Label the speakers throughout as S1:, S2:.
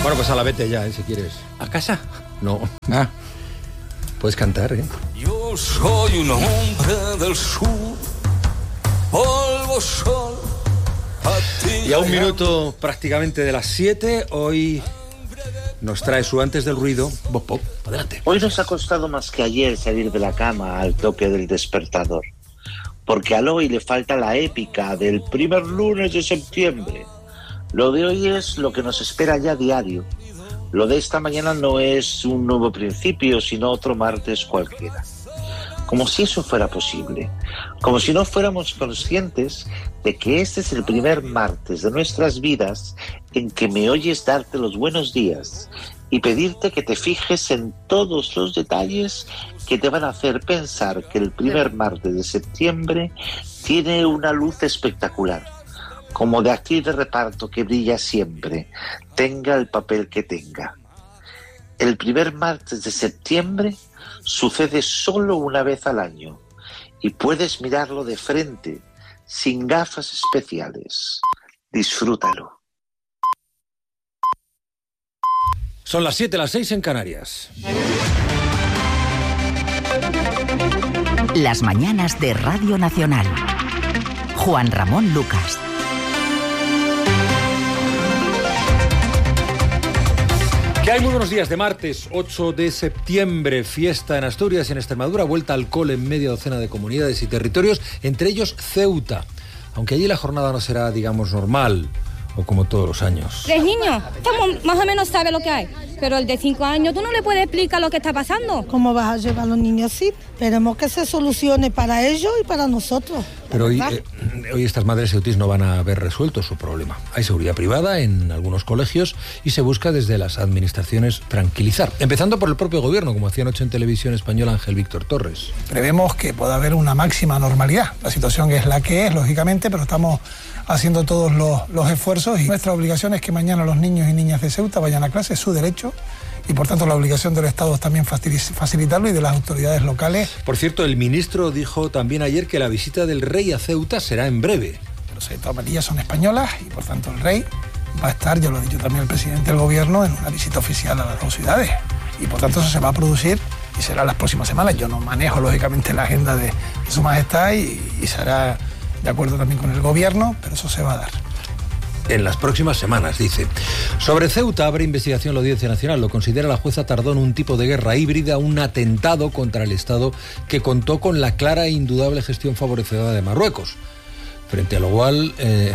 S1: Bueno, pues a la vete ya, si quieres.
S2: ¿A casa?
S1: No. Ah. Puedes cantar, ¿eh?
S3: Yo soy un hombre del sur, polvo, sol,
S1: y a un minuto prácticamente de las 7, hoy nos trae su Antes del Ruido, Bob Pop. Adelante.
S4: Hoy nos ha costado más que ayer salir de la cama al toque del despertador, porque al hoy le falta la épica del primer lunes de septiembre. Lo de hoy es lo que nos espera ya diario. Lo de esta mañana no es un nuevo principio, sino otro martes cualquiera. Como si eso fuera posible. Como si no fuéramos conscientes de que este es el primer martes de nuestras vidas en que me oyes darte los buenos días y pedirte que te fijes en todos los detalles que te van a hacer pensar que el primer martes de septiembre tiene una luz espectacular, como de actriz de reparto que brilla siempre, tenga el papel que tenga. El primer martes de septiembre sucede solo una vez al año y puedes mirarlo de frente, sin gafas especiales. Disfrútalo.
S1: Son las 7, las 6 en Canarias.
S5: Las mañanas de Radio Nacional. Juan Ramón Lucas.
S1: ¿Qué hay? Muy buenos días. De martes 8 de septiembre, fiesta en Asturias y en Extremadura, vuelta al cole en media docena de comunidades y territorios, entre ellos Ceuta. Aunque allí la jornada no será, digamos, normal o como todos los años.
S6: 3 niños, más o menos sabe lo que hay, pero el de 5 años tú no le puedes explicar lo que está pasando.
S7: ¿Cómo vas a llevar a los niños así? Esperemos que se solucione para ellos y para nosotros.
S1: Pero hoy estas madres ceutíes no van a haber resuelto su problema. Hay seguridad privada en algunos colegios y se busca desde las administraciones tranquilizar. Empezando por el propio gobierno, como hacía anoche en Televisión Española Ángel Víctor Torres.
S8: Prevemos que pueda haber una máxima normalidad. La situación es la que es, lógicamente, pero estamos haciendo todos los esfuerzos y nuestra obligación es que mañana los niños y niñas de Ceuta vayan a clase, es su derecho. Y por tanto la obligación del Estado es también facilitarlo y de las autoridades locales.
S1: Por cierto, el ministro dijo también ayer que la visita del rey a Ceuta será en breve.
S8: Los zapatillas son españolas y por tanto el rey va a estar, ya lo ha dicho también el presidente del gobierno, en una visita oficial a las dos ciudades. Y por tanto eso se va a producir y será las próximas semanas. Yo no manejo lógicamente la agenda de su majestad y será de acuerdo también con el gobierno, pero eso se va a dar.
S1: En las próximas semanas, dice. Sobre Ceuta abre investigación la Audiencia Nacional. Lo considera la jueza Tardón un tipo de guerra híbrida, un atentado contra el Estado que contó con la clara e indudable gestión favorecedora de Marruecos. Frente a lo cual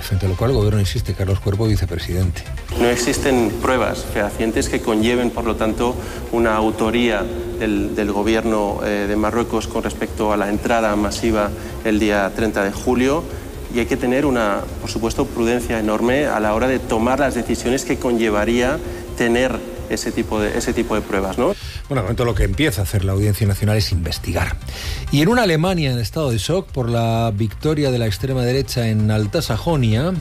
S1: el gobierno insiste. Carlos Cuervo, vicepresidente.
S9: No existen pruebas fehacientes que conlleven, por lo tanto, una autoría del gobierno de Marruecos con respecto a la entrada masiva el día 30 de julio. Y hay que tener por supuesto, prudencia enorme a la hora de tomar las decisiones que conllevaría tener ese tipo de pruebas, ¿no?
S1: Bueno, de momento lo que empieza a hacer la Audiencia Nacional es investigar. Y en una Alemania en estado de shock por la victoria de la extrema derecha en Alta Sajonia.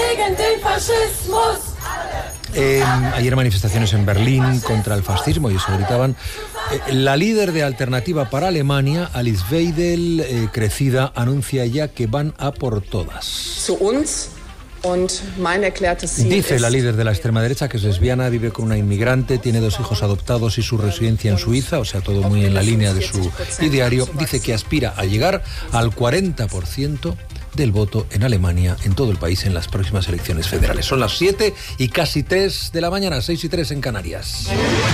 S1: Ayer manifestaciones en Berlín contra el fascismo y eso gritaban. La líder de Alternativa para Alemania, Alice Weidel, crecida, anuncia ya que van a por todas. Dice la líder de la extrema derecha que es lesbiana, vive con una inmigrante, tiene 2 hijos adoptados y su residencia en Suiza, o sea, todo muy en la línea de su ideario. Dice que aspira a llegar al 40% del voto en Alemania, en todo el país, en las próximas elecciones federales. Son las 7 y casi 3 de la mañana, 6 y 3 en Canarias.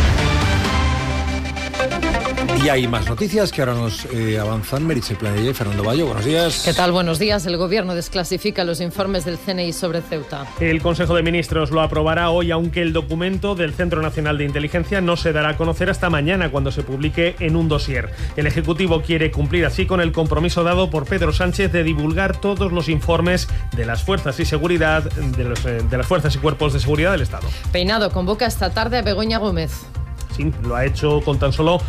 S1: Y hay más noticias que ahora nos avanzan Meritxell Planella y Fernando Bayo. Buenos días.
S10: ¿Qué tal? Buenos días. El Gobierno desclasifica los informes del CNI sobre Ceuta.
S11: El Consejo de Ministros lo aprobará hoy, aunque el documento del Centro Nacional de Inteligencia no se dará a conocer hasta mañana, cuando se publique en un dossier. El Ejecutivo quiere cumplir así con el compromiso dado por Pedro Sánchez de divulgar todos los informes de las fuerzas y seguridad, de las fuerzas y cuerpos de seguridad del Estado.
S10: Peinado convoca esta tarde a Begoña Gómez.
S11: Sí, lo ha hecho con tan solo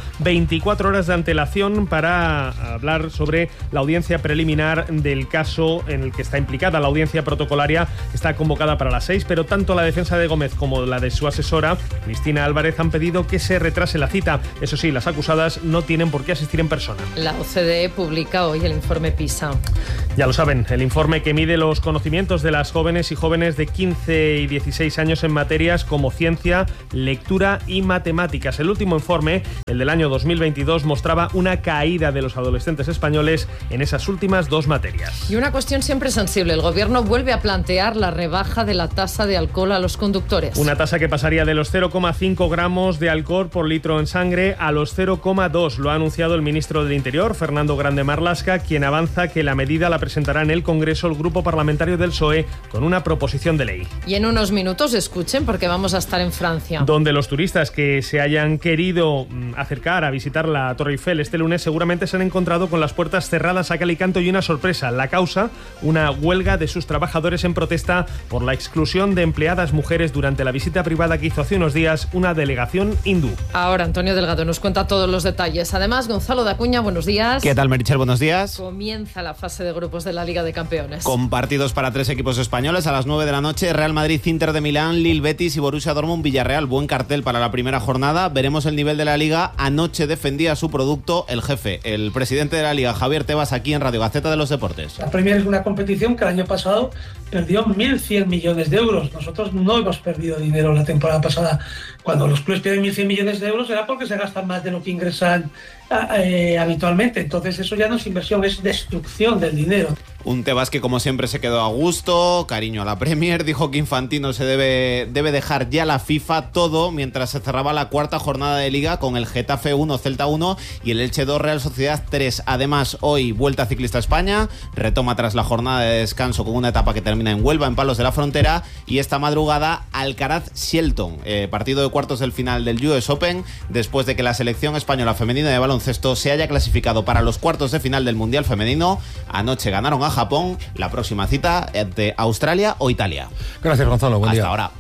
S11: 24 horas de antelación para hablar sobre la audiencia preliminar del caso en el que está implicada. La audiencia protocolaria está convocada para las 6, pero tanto la defensa de Gómez como la de su asesora, Cristina Álvarez, han pedido que se retrase la cita. Eso sí, las acusadas no tienen por qué asistir en persona.
S10: La OCDE publica hoy el informe PISA.
S11: Ya lo saben, el informe que mide los conocimientos de las jóvenes y jóvenes de 15 y 16 años en materias como ciencia, lectura y matemáticas. El último informe, el del año 2022, mostraba una caída de los adolescentes españoles en esas últimas dos materias.
S10: Y una cuestión siempre sensible, el Gobierno vuelve a plantear la rebaja de la tasa de alcohol a los conductores.
S11: Una tasa que pasaría de los 0,5 gramos de alcohol por litro en sangre a los 0,2. Lo ha anunciado el ministro del Interior, Fernando Grande Marlaska, quien avanza que la medida la presentará en el Congreso el Grupo Parlamentario del PSOE con una proposición de ley.
S10: Y en unos minutos escuchen porque vamos a estar en Francia.
S11: Donde los turistas que se hayan querido acercar a visitar la Torre Eiffel este lunes seguramente se han encontrado con las puertas cerradas a cal y canto y una sorpresa. La causa, una huelga de sus trabajadores en protesta por la exclusión de empleadas mujeres durante la visita privada que hizo hace unos días una delegación hindú.
S10: Ahora Antonio Delgado nos cuenta todos los detalles. Además, Gonzalo de Acuña, buenos días.
S2: ¿Qué tal, Meritxell? Buenos días.
S10: Comienza la fase de grupos de la Liga de Campeones.
S2: Con partidos para 3 equipos españoles a las 9 de la noche, Real Madrid, Inter de Milán, Lille Betis y Borussia Dortmund Villarreal. Buen cartel para la primera jornada. Veremos el nivel de la Liga. Anoche defendía su producto el jefe, el presidente de la Liga, Javier Tebas, aquí en Radio Gaceta de los Deportes.
S12: La Premier es una competición que el año pasado perdió 1.100 millones de euros. Nosotros no hemos perdido dinero la temporada pasada. Cuando los clubes pierden 1.100 millones de euros era porque se gastan más de lo que ingresan habitualmente. Entonces eso ya no es inversión, es destrucción del dinero.
S2: Un Tebas que como siempre se quedó a gusto, cariño a la Premier, dijo que Infantino se debe dejar ya la FIFA todo mientras se cerraba la cuarta jornada de Liga con el Getafe 1, Celta 1 y el Elche 2, Real Sociedad 3. Además, hoy Vuelta Ciclista a España, retoma tras la jornada de descanso con una etapa que termina en Huelva, en Palos de la Frontera, y esta madrugada Alcaraz-Shelton, partido de cuartos del final del US Open, después de que la selección española femenina de baloncesto se haya clasificado para los cuartos de final del Mundial Femenino. Anoche ganaron a Japón, la próxima cita ante Australia o Italia.
S1: Gracias, Gonzalo, buen día.
S2: Hasta ahora.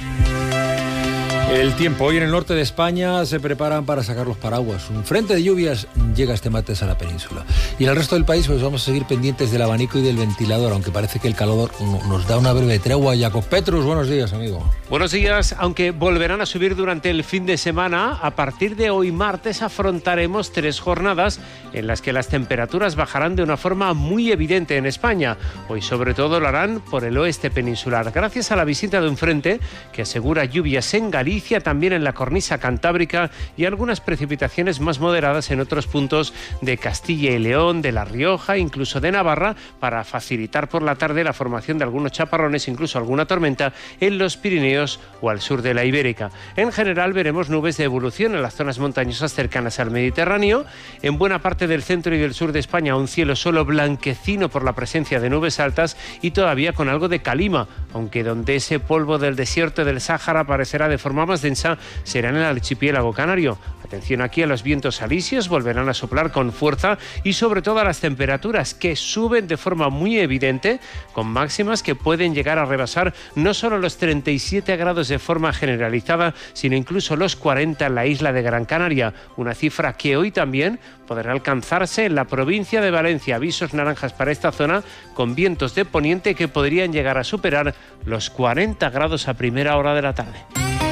S1: El tiempo. Hoy en el norte de España se preparan para sacar los paraguas. Un frente de lluvias llega este martes a la península. Y en el resto del país pues vamos a seguir pendientes del abanico y del ventilador, aunque parece que el calor nos da una breve tregua. Jacob Petrus, buenos días, amigo.
S13: Buenos días, aunque volverán a subir durante el fin de semana. A partir de hoy martes afrontaremos 3 jornadas en las que las temperaturas bajarán de una forma muy evidente en España. Hoy sobre todo lo harán por el oeste peninsular, gracias a la visita de un frente que asegura lluvias en Galicia, también en la cornisa cantábrica y algunas precipitaciones más moderadas en otros puntos de Castilla y León, de La Rioja, incluso de Navarra, para facilitar por la tarde la formación de algunos chaparrones, incluso alguna tormenta en los Pirineos o al sur de la Ibérica. En general veremos nubes de evolución en las zonas montañosas cercanas al Mediterráneo. En buena parte del centro y del sur de España un cielo solo blanquecino por la presencia de nubes altas y todavía con algo de calima, aunque donde ese polvo del desierto del Sáhara aparecerá de forma más densa será en el archipiélago canario. Atención aquí a los vientos alisios, volverán a soplar con fuerza y sobre todo a las temperaturas que suben de forma muy evidente, con máximas que pueden llegar a rebasar no solo los 37 grados de forma generalizada, sino incluso los 40 en la isla de Gran Canaria, una cifra que hoy también podrá alcanzarse en la provincia de Valencia. Avisos naranjas para esta zona con vientos de poniente que podrían llegar a superar los 40 grados a primera hora de la tarde.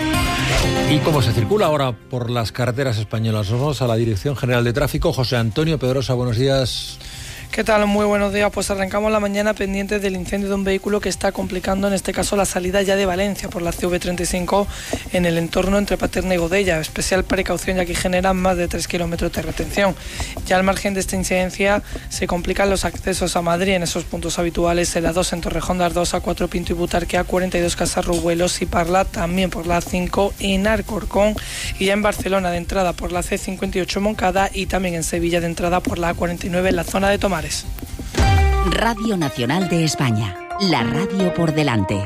S1: ¿Y cómo se circula ahora por las carreteras españolas? Nos vamos a la Dirección General de Tráfico. José Antonio Pedrosa, buenos días.
S14: ¿Qué tal? Muy buenos días. Pues arrancamos la mañana pendientes del incendio de un vehículo que está complicando en este caso la salida ya de Valencia por la CV35 en el entorno entre Paterna y Godella. Especial precaución ya que generan más de 3 kilómetros de retención. Ya al margen de esta incidencia se complican los accesos a Madrid en esos puntos habituales, en la 2 en Torrejón de Ardoz, A4 Pinto y Butarque, A42 Casarrubuelos y Parla, también por la A5 en Alcorcón, y ya en Barcelona de entrada por la C58 Moncada y también en Sevilla de entrada por la A49 en la zona de Tomares.
S5: Radio Nacional de España, la radio por delante.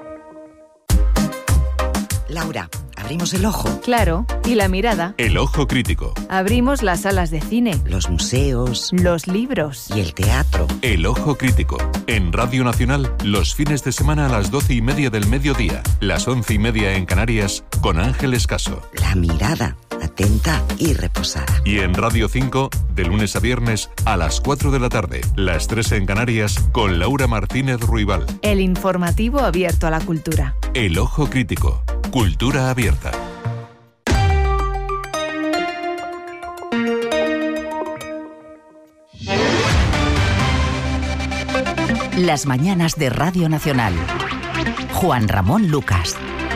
S15: Laura, ¿abrimos el ojo?
S16: Claro, y la mirada.
S17: El ojo crítico.
S16: Abrimos las salas de cine.
S15: Los museos.
S16: Los libros.
S15: Y el teatro.
S17: El ojo crítico. En Radio Nacional, los fines de semana a las 12:30 del mediodía, las 11:30 en Canarias, con Ángeles Caso.
S15: La mirada. atenta y reposada.
S17: Y en Radio 5, de lunes a viernes a las 4 de la tarde, las 3 en Canarias, con Laura Martínez Ruibal.
S16: El informativo abierto a la cultura.
S17: El Ojo Crítico. Cultura abierta.
S5: Las mañanas de Radio Nacional. Juan Ramón Lucas.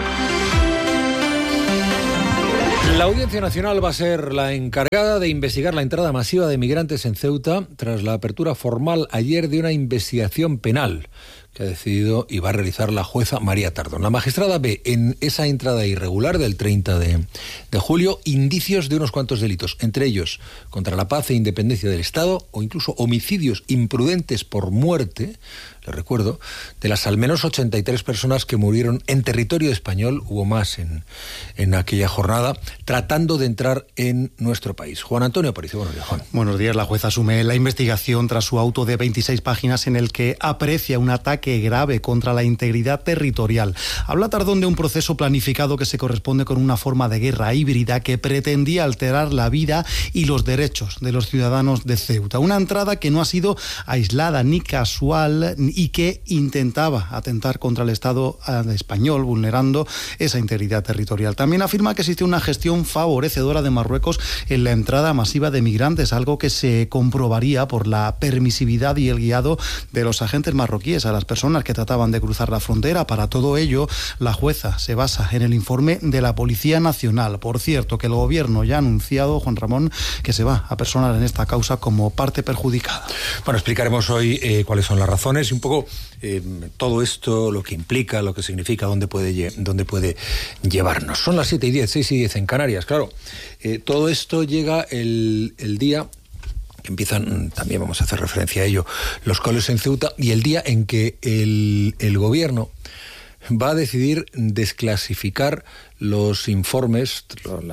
S1: La Audiencia Nacional va a ser la encargada de investigar la entrada masiva de migrantes en Ceuta tras la apertura formal ayer de una investigación penal que ha decidido y va a realizar la jueza María Tardón. La magistrada ve en esa entrada irregular del 30 de julio indicios de unos cuantos delitos, entre ellos contra la paz e independencia del Estado o incluso homicidios imprudentes por muerte, les recuerdo, de las al menos 83 personas que murieron en territorio español, hubo más en aquella jornada, tratando de entrar en nuestro país. Juan Antonio Aparicio, buenos días, Juan.
S18: Buenos días. La jueza asume la investigación tras su auto de 26 páginas en el que aprecia un ataque grave contra la integridad territorial. Habla Tardón de un proceso planificado que se corresponde con una forma de guerra híbrida que pretendía alterar la vida y los derechos de los ciudadanos de Ceuta. Una entrada que no ha sido aislada ni casual y que intentaba atentar contra el Estado español, vulnerando esa integridad territorial. También afirma que existe una gestión favorecedora de Marruecos en la entrada masiva de migrantes, algo que se comprobaría por la permisividad y el guiado de los agentes marroquíes a las personas que trataban de cruzar la frontera. Para todo ello, la jueza se basa en el informe de la Policía Nacional. Por cierto, que el Gobierno ya ha anunciado, Juan Ramón, que se va a personar en esta causa como parte perjudicada.
S1: Bueno, explicaremos hoy cuáles son las razones y un poco todo esto, lo que implica, lo que significa, dónde puede llevarnos. Son las 7:10, 6:10 en Canarias. Claro, todo esto llega el día que empiezan, también vamos a hacer referencia a ello, los colegios en Ceuta, y el día en que el Gobierno va a decidir desclasificar los informes,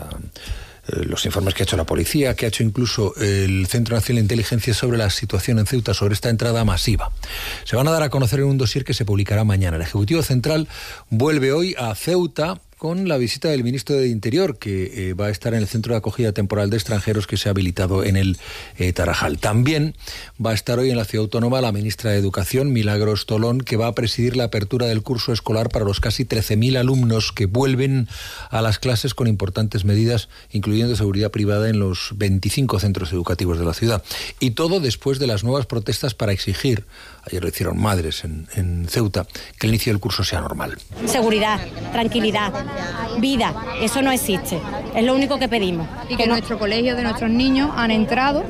S1: los informes que ha hecho la policía, que ha hecho incluso el Centro Nacional de Inteligencia sobre la situación en Ceuta, sobre esta entrada masiva. Se van a dar a conocer en un dossier que se publicará mañana. El Ejecutivo Central vuelve hoy a Ceuta con la visita del ministro de Interior, que va a estar en el Centro de Acogida Temporal de Extranjeros que se ha habilitado en el Tarajal. También va a estar hoy en la Ciudad Autónoma la ministra de Educación, Milagros Tolón, que va a presidir la apertura del curso escolar para los casi 13.000 alumnos que vuelven a las clases con importantes medidas, incluyendo seguridad privada en los 25 centros educativos de la ciudad. Y todo después de las nuevas protestas para exigir, ayer lo hicieron madres en Ceuta, que el inicio del curso sea normal.
S6: Seguridad, tranquilidad, vida, eso no existe. Es lo único que pedimos.
S19: Y que nuestro colegio de nuestros niños han entrado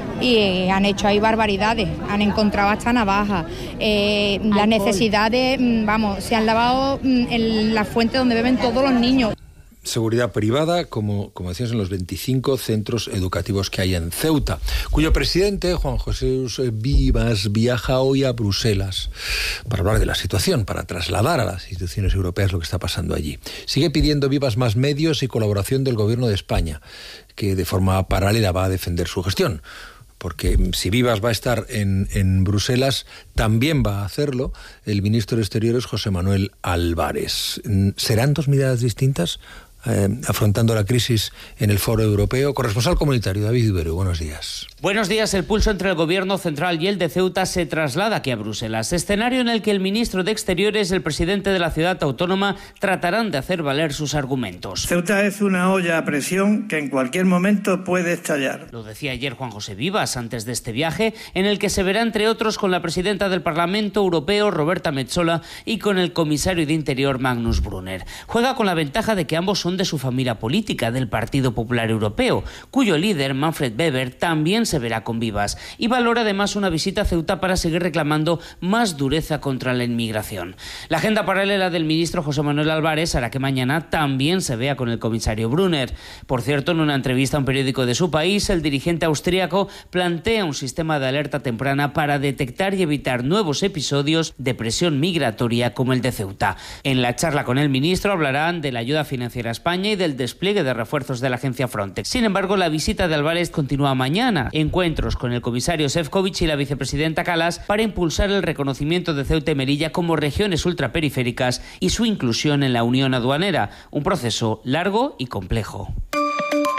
S19: y han hecho ahí barbaridades, han encontrado hasta navajas, las necesidades, se han lavado en la fuente donde beben todos los niños.
S1: Seguridad privada, como decías, en los 25 centros educativos que hay en Ceuta, cuyo presidente, Juan José Vivas, viaja hoy a Bruselas para hablar de la situación, para trasladar a las instituciones europeas lo que está pasando allí. Sigue pidiendo Vivas más medios y colaboración del Gobierno de España, que de forma paralela va a defender su gestión. Porque si Vivas va a estar en Bruselas, también va a hacerlo el ministro de Exteriores, José Manuel Álvarez. ¿Serán dos miradas distintas afrontando la crisis en el foro europeo? Corresponsal comunitario, David Ibero, buenos días.
S20: Buenos días. El pulso entre el Gobierno central y el de Ceuta se traslada aquí a Bruselas, escenario en el que el ministro de Exteriores y el presidente de la ciudad autónoma tratarán de hacer valer sus argumentos.
S21: Ceuta es una olla a presión que en cualquier momento puede estallar.
S20: Lo decía ayer Juan José Vivas antes de este viaje, en el que se verá entre otros con la presidenta del Parlamento Europeo, Roberta Metsola, y con el comisario de Interior, Magnus Brunner. Juega con la ventaja de que ambos son de su familia política, del Partido Popular Europeo, cuyo líder, Manfred Weber, también se verá con Vivas, y valora además una visita a Ceuta para seguir reclamando más dureza contra la inmigración. La agenda paralela del ministro José Manuel Álvarez hará que mañana también se vea con el comisario Brunner. Por cierto, en una entrevista a un periódico de su país, el dirigente austríaco plantea un sistema de alerta temprana para detectar y evitar nuevos episodios de presión migratoria como el de Ceuta. En la charla con el ministro hablarán de la ayuda financiera a España y del despliegue de refuerzos de la agencia Frontex. Sin embargo, la visita de Álvarez continúa mañana. Encuentros con el comisario Šefčovič y la vicepresidenta Kallas para impulsar el reconocimiento de Ceuta y Melilla como regiones ultraperiféricas y su inclusión en la Unión Aduanera, un proceso largo y complejo.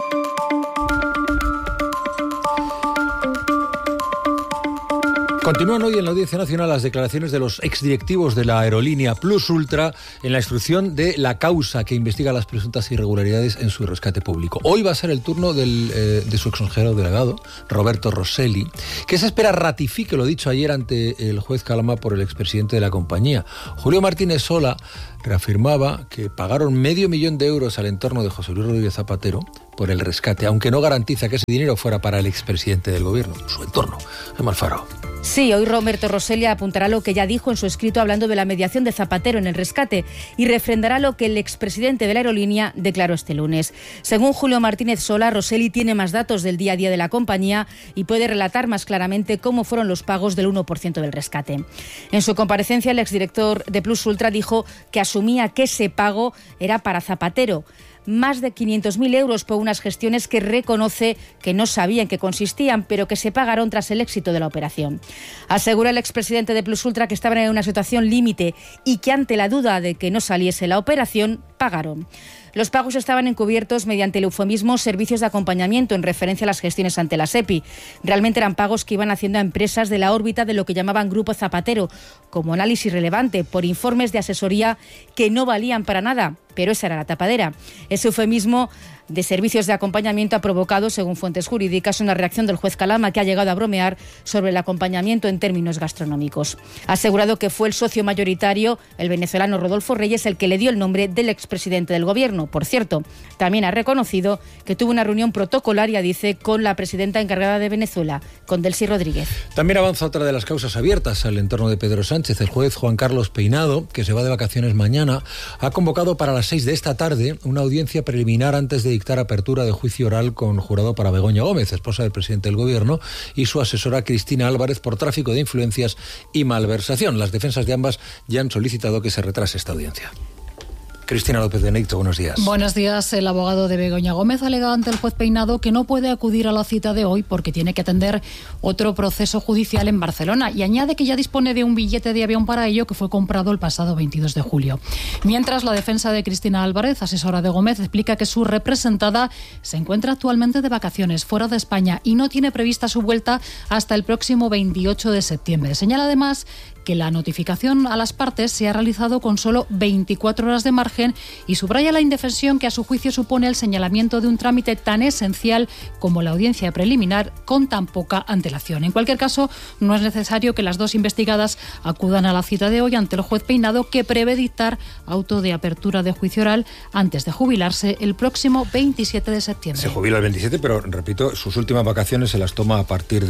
S1: Continúan hoy en la Audiencia Nacional las declaraciones de los exdirectivos de la aerolínea Plus Ultra en la instrucción de la causa que investiga las presuntas irregularidades en su rescate público. Hoy va a ser el turno de su exconsejero delegado, Roberto Rosselli, que se espera ratifique lo dicho ayer ante el juez Calama por el expresidente de la compañía. Julio Martínez Sola reafirmaba que pagaron $500,000 de euros al entorno de José Luis Rodríguez Zapatero por el rescate, aunque no garantiza que ese dinero fuera para el expresidente del gobierno, su entorno, Gemma Alfaro.
S3: Sí, hoy Roberto Rosselli apuntará lo que ya dijo en su escrito hablando de la mediación de Zapatero en el rescate y refrendará lo que el expresidente de la aerolínea declaró este lunes. Según Julio Martínez Sola, Rosselli tiene más datos del día a día de la compañía y puede relatar más claramente cómo fueron los pagos del 1% del rescate. En su comparecencia, el exdirector de Plus Ultra dijo que asumía que ese pago era para Zapatero. Más de 500.000 euros por unas gestiones que reconoce que no sabía en qué consistían, pero que se pagaron tras el éxito de la operación. Asegura el expresidente de Plus Ultra que estaban en una situación límite y que ante la duda de que no saliese la operación, pagaron. Los pagos estaban encubiertos mediante el eufemismo servicios de acompañamiento en referencia a las gestiones ante la SEPI. Realmente eran pagos que iban haciendo a empresas de la órbita de lo que llamaban Grupo Zapatero, como análisis relevante por informes de asesoría que no valían para nada, pero esa era la tapadera. Ese eufemismo de servicios de acompañamiento ha provocado, según fuentes jurídicas, una reacción del juez Calama que ha llegado a bromear sobre el acompañamiento en términos gastronómicos. Ha asegurado que fue el socio mayoritario, el venezolano Rodolfo Reyes, el que le dio el nombre del expresidente del gobierno. Por cierto, también ha reconocido que tuvo una reunión protocolaria, dice, con la presidenta encargada de Venezuela, con Delcy Rodríguez.
S1: También avanza otra de las causas abiertas al entorno de Pedro Sánchez. El juez Juan Carlos Peinado, que se va de vacaciones mañana, ha convocado para las 6 de esta tarde una audiencia preliminar antes de dictar apertura de juicio oral con jurado para Begoña Gómez, esposa del presidente del gobierno, y su asesora Cristina Álvarez por tráfico de influencias y malversación. Las defensas de ambas ya han solicitado que se retrase esta audiencia. Cristina López Benedicto, buenos días.
S22: Buenos días. El abogado de Begoña Gómez alega ante el juez Peinado que no puede acudir a la cita de hoy porque tiene que atender otro proceso judicial en Barcelona y añade que ya dispone de un billete de avión para ello que fue comprado el pasado 22 de julio. Mientras, la defensa de Cristina Álvarez, asesora de Gómez, explica que su representada se encuentra actualmente de vacaciones fuera de España y no tiene prevista su vuelta hasta el próximo 28 de septiembre. Señala además que la notificación a las partes se ha realizado con solo 24 horas de margen y subraya la indefensión que a su juicio supone el señalamiento de un trámite tan esencial como la audiencia preliminar con tan poca antelación. En cualquier caso, no es necesario que las dos investigadas acudan a la cita de hoy ante el juez Peinado, que prevé dictar auto de apertura de juicio oral antes de jubilarse el próximo 27 de septiembre.
S1: Se jubila el 27, pero repito, sus últimas vacaciones se las toma a partir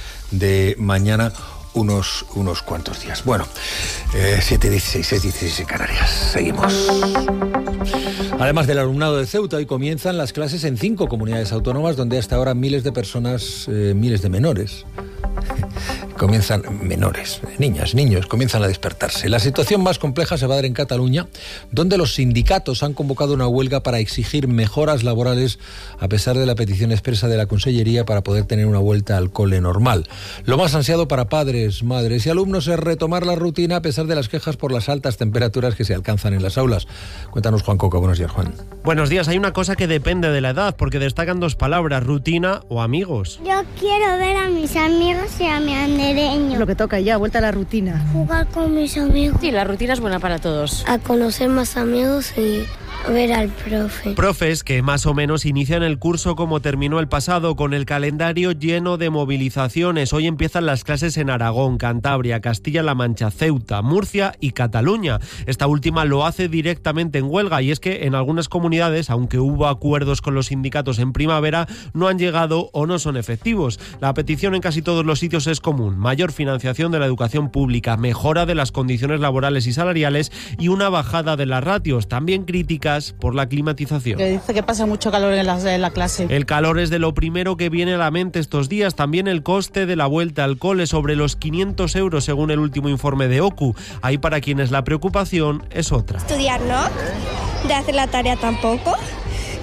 S1: de mañana. Unos cuantos días. Bueno, 7:16, 6:16 en Canarias. Seguimos. Además del alumnado de Ceuta, hoy comienzan las clases en 5 comunidades autónomas donde hasta ahora miles de personas, miles de menores, niños, comienzan a despertarse. La situación más compleja se va a dar en Cataluña, donde los sindicatos han convocado una huelga para exigir mejoras laborales a pesar de la petición expresa de la Consellería para poder tener una vuelta al cole normal. Lo más ansiado para padres, madres y alumnos es retomar la rutina a pesar de las quejas por las altas temperaturas que se alcanzan en las aulas. Cuéntanos, Juan Coca. Buenos días, Juan.
S11: Buenos días. Hay una cosa que depende de la edad, porque destacan 2 palabras: rutina o amigos.
S23: Yo quiero ver a mis amigos y a mi andereño.
S22: Lo que toca ya, vuelta a la rutina.
S23: Jugar con mis amigos.
S22: Sí, la rutina es buena para todos.
S23: A conocer más amigos y a ver al profe.
S11: Profes que más o menos inician el curso como terminó el pasado, con el calendario lleno de movilizaciones. Hoy empiezan las clases en Aragón, Cantabria, Castilla-La Mancha, Ceuta, Murcia y Cataluña. Esta última lo hace directamente en huelga, y es que en algunas comunidades, aunque hubo acuerdos con los sindicatos en primavera, no han llegado o no son efectivos. La petición en casi todos los sitios es común: mayor financiación de la educación pública, mejora de las condiciones laborales y salariales y una bajada de las ratios. También críticas por la climatización.
S22: Que dice que pasa mucho calor en la clase.
S11: El calor es de lo primero que viene a la mente estos días. También el coste de la vuelta al cole, sobre los 500 euros según el último informe de OCU. Hay para quienes la preocupación es otra.
S23: Estudiar, ¿no? De hacer la tarea tampoco.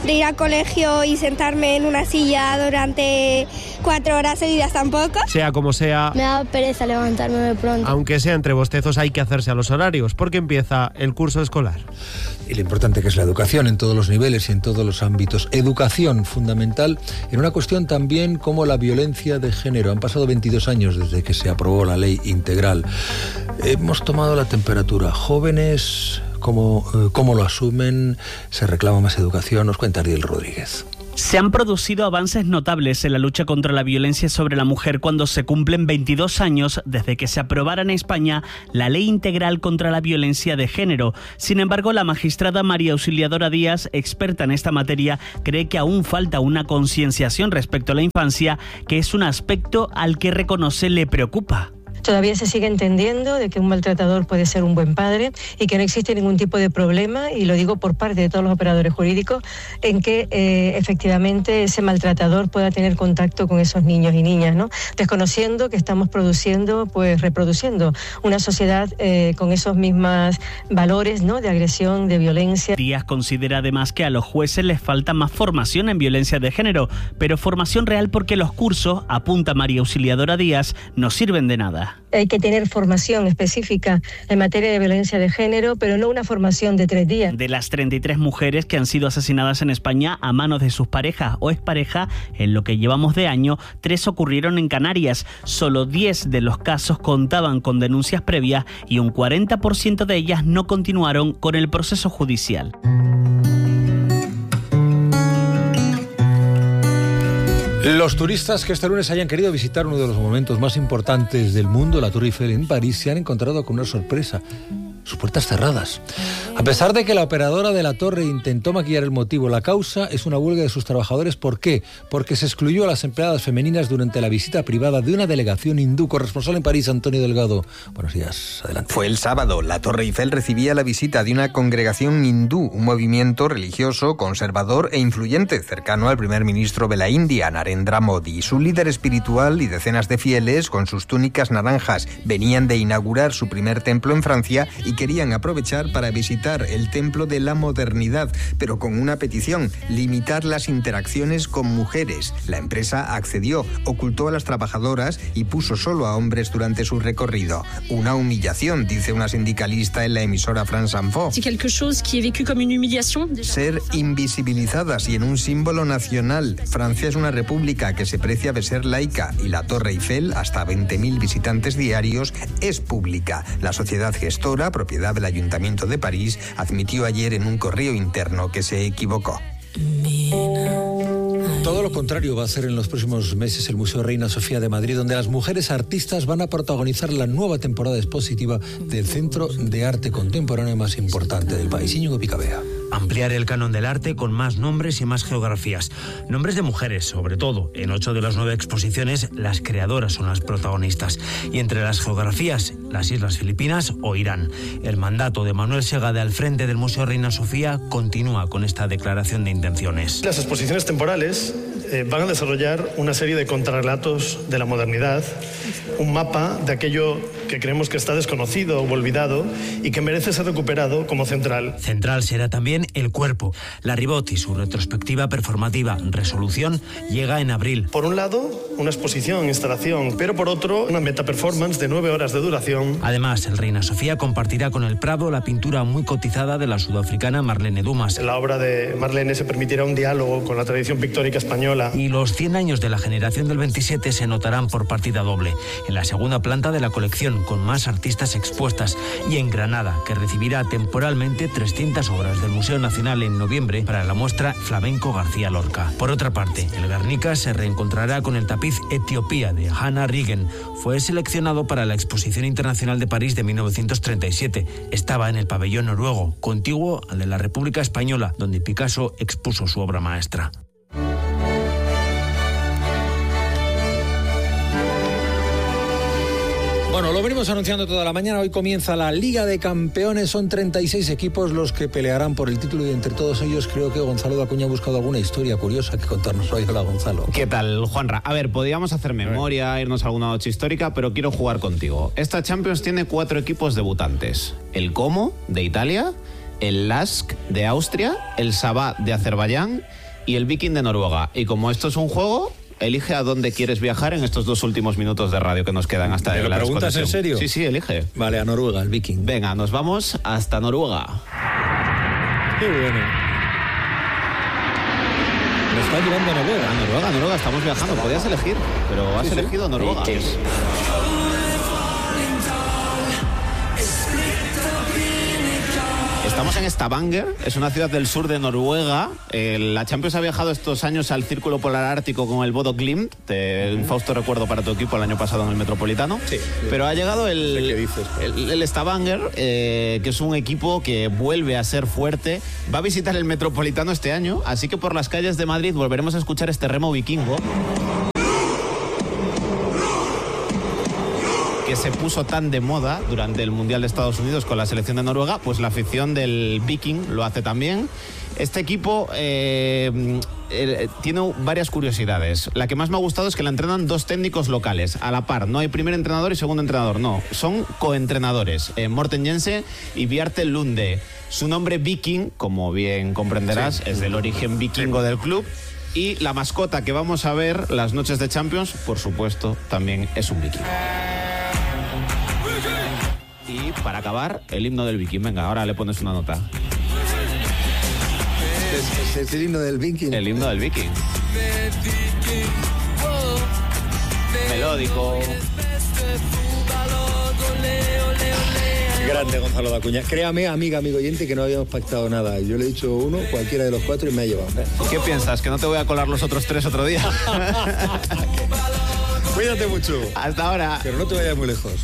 S23: de ir al colegio y sentarme en una silla durante 4 horas seguidas tampoco.
S4: Sea como sea,
S23: Me da pereza levantarme de pronto.
S4: aunque sea entre bostezos, hay que hacerse a los horarios, porque empieza el curso escolar.
S1: Y lo importante que es la educación en todos los niveles y en todos los ámbitos. Educación fundamental en una cuestión también como la violencia de género. Han pasado 22 años desde que se aprobó la ley integral. Hemos tomado la temperatura. Jóvenes, ¿cómo lo asumen? ¿Se reclama más educación? Nos cuenta Ariel Rodríguez.
S7: Se han producido avances notables en la lucha contra la violencia sobre la mujer cuando se cumplen 22 años desde que se aprobara en España la Ley Integral contra la Violencia de Género. Sin embargo, la magistrada María Auxiliadora Díaz, experta en esta materia, cree que aún falta una concienciación respecto a la infancia, que es un aspecto al que reconoce le preocupa.
S8: Todavía se sigue entendiendo de que un maltratador puede ser un buen padre y que no existe ningún tipo de problema, y lo digo por parte de todos los operadores jurídicos, en que efectivamente ese maltratador pueda tener contacto con esos niños y niñas, ¿no? Desconociendo que estamos reproduciendo una sociedad con esos mismos valores, ¿no?, de agresión, de violencia.
S7: Díaz considera además que a los jueces les falta más formación en violencia de género, pero formación real, porque los cursos, apunta María Auxiliadora Díaz, no sirven de nada.
S8: Hay que tener formación específica en materia de violencia de género, pero no una formación de 3 días.
S7: De las 33 mujeres que han sido asesinadas en España a manos de sus parejas o exparejas, en lo que llevamos de año, 3 ocurrieron en Canarias. Solo 10 de los casos contaban con denuncias previas y un 40% de ellas no continuaron con el proceso judicial.
S1: Los turistas que este lunes hayan querido visitar uno de los monumentos más importantes del mundo, la Torre Eiffel en París, se han encontrado con una sorpresa: sus puertas cerradas. A pesar de que la operadora de la torre intentó maquillar el motivo, la causa es una huelga de sus trabajadores. ¿Por qué? Porque se excluyó a las empleadas femeninas durante la visita privada de una delegación hindú. Corresponsal en París, Antonio Delgado. Buenos días, adelante.
S24: Fue el sábado. La Torre Eiffel recibía la visita de una congregación hindú, un movimiento religioso, conservador e influyente, cercano al primer ministro de la India, Narendra Modi. Su líder espiritual y decenas de fieles, con sus túnicas naranjas, venían de inaugurar su primer templo en Francia y querían aprovechar para visitar el templo de la modernidad, pero con una petición: limitar las interacciones con mujeres. La empresa accedió, ocultó a las trabajadoras y puso solo a hombres durante su recorrido. Una humillación, dice una sindicalista en la emisora France Info. Ser invisibilizadas y en un símbolo nacional. Francia es una república que se precia de ser laica, y la Torre Eiffel, hasta 20.000 visitantes diarios, es pública. La sociedad gestora, propiedad del Ayuntamiento de París, admitió ayer en un correo interno que se equivocó.
S1: Todo lo contrario va a hacer en los próximos meses el Museo Reina Sofía de Madrid, donde las mujeres artistas van a protagonizar la nueva temporada expositiva del Centro de Arte Contemporáneo más importante del país. Íñigo Picabea.
S25: Ampliar el canon del arte con más nombres y más geografías. Nombres de mujeres, sobre todo. En 8 de las 9 exposiciones, las creadoras son las protagonistas. Y entre las geografías, las Islas Filipinas o Irán. El mandato de Manuel Segade al frente del Museo Reina Sofía continúa con esta declaración de intenciones.
S26: Las exposiciones temporales van a desarrollar una serie de contrarrelatos de la modernidad, un mapa de aquello que creemos que está desconocido o olvidado y que merece ser recuperado como central.
S25: Central será también el cuerpo. La Ribot y su retrospectiva performativa Resolución llega en abril.
S26: Por un lado, una exposición, instalación, pero por otro, una metaperformance de 9 horas de duración.
S25: Además, el Reina Sofía compartirá con el Prado la pintura muy cotizada de la sudafricana Marlene Dumas.
S26: En la obra de Marlene se permitirá un diálogo con la tradición pictórica española.
S25: Y los 100 años de la generación del 27 se notarán por partida doble. En la segunda planta de la colección, con más artistas expuestas, y en Granada, que recibirá temporalmente 300 obras del Museo Nacional en noviembre para la muestra Flamenco García Lorca. Por otra parte, el Guernica se reencontrará con el tapiz Etiopía de Hannah Rigen. Fue seleccionado para la Exposición Internacional de París de 1937. Estaba en el pabellón noruego, contiguo al de la República Española, donde Picasso expuso su obra maestra.
S1: Bueno, lo venimos anunciando toda la mañana. Hoy comienza la Liga de Campeones. Son 36 equipos los que pelearán por el título y entre todos ellos creo que Gonzalo Dacuña ha buscado alguna historia curiosa que contarnos hoy. Hola, Gonzalo.
S2: ¿Qué tal, Juanra? A ver, podríamos hacer memoria, irnos a alguna noche histórica, pero quiero jugar contigo. Esta Champions tiene 4 equipos debutantes. El Como, de Italia, el Lask de Austria, el Sabah de Azerbaiyán y el Viking de Noruega. Y como esto es un juego, elige a dónde quieres viajar en estos 2 últimos minutos de radio que nos quedan hasta
S1: ¿Me lo
S2: la
S1: preguntas
S2: desconexión.
S1: en serio?
S2: Sí, elige.
S1: Vale, a Noruega, el Viking.
S2: Venga, nos vamos hasta Noruega.
S1: Qué bueno. Me está llevando a Noruega.
S2: A Noruega, estamos viajando. Podías elegir, pero has elegido Noruega. Estamos en Stavanger, es una ciudad del sur de Noruega. La Champions ha viajado estos años al Círculo Polar Ártico con el Bodo Glimt, un fausto recuerdo para tu equipo el año pasado en el Metropolitano. Sí. Pero ha llegado el Stavanger, que es un equipo que vuelve a ser fuerte. Va a visitar el Metropolitano este año, así que por las calles de Madrid volveremos a escuchar este remo vikingo, que se puso tan de moda durante el Mundial de Estados Unidos con la selección de Noruega. Pues la afición del Viking lo hace también. Este equipo tiene varias curiosidades. La que más me ha gustado es que la entrenan 2 técnicos locales a la par. No hay primer entrenador y segundo entrenador, no. Son coentrenadores, Morten Jensen y Bjarte Lunde. Su nombre Viking, como bien comprenderás, es del origen vikingo del club. Y la mascota que vamos a ver las noches de Champions, por supuesto, también es un viking. Y para acabar, el himno del Viking. Venga, ahora le pones una nota.
S1: ¿Es el himno del Viking?
S2: El himno del Viking. Melódico.
S1: Grande Gonzalo de Acuña. Créame, amigo oyente, que no habíamos pactado nada. Yo le he dicho uno, cualquiera de los 4, y me ha llevado.
S2: ¿Qué piensas? ¿Que no te voy a colar los otros 3 otro día?
S1: Cuídate mucho.
S2: Hasta ahora.
S1: Pero no te vayas muy lejos.